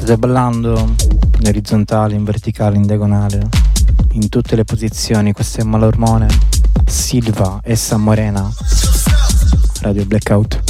State ballando in orizzontale, in verticale, in diagonale, in tutte le posizioni. Questo è Malormone, Silva e San Morena, Radio Blackout.